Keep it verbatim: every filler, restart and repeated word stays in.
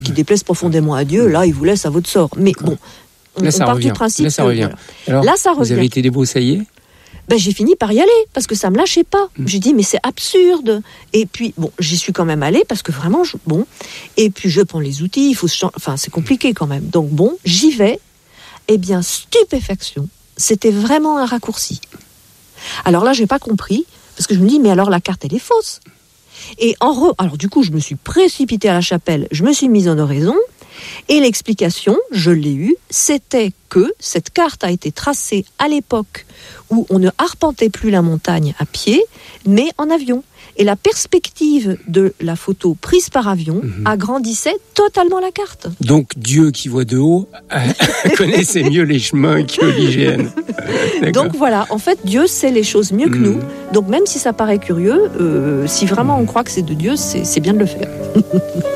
qui déplaisent profondément à Dieu, là, il vous laisse à votre sort. Mais bon, on, là, on ça part revient. du principe Là, ça que, revient. voilà. Alors, là, ça revient. Vous avez été débroussaillé ? Ben, j'ai fini par y aller, parce que ça me lâchait pas. Mmh. J'ai dit, mais c'est absurde. Et puis, bon, j'y suis quand même allée, parce que vraiment, je, bon. Et puis, je prends les outils, il faut se changer. Enfin, c'est compliqué quand même. Donc, bon, j'y vais. Eh bien, stupéfaction. C'était vraiment un raccourci. Alors là, j'ai pas compris, parce que je me dis, mais alors la carte, elle est fausse. Et en re... Alors, du coup, je me suis précipitée à la chapelle, je me suis mise en oraison. Et l'explication, je l'ai eue, c'était que cette carte a été tracée à l'époque où on ne arpentait plus la montagne à pied, mais en avion. Et la perspective de la photo prise par avion mmh. agrandissait totalement la carte. Donc Dieu qui voit de haut connaissait mieux les chemins que l'hygiène. Donc voilà, en fait, Dieu sait les choses mieux que mmh. nous. Donc même si ça paraît curieux, euh, si vraiment on croit que c'est de Dieu, c'est, c'est bien de le faire.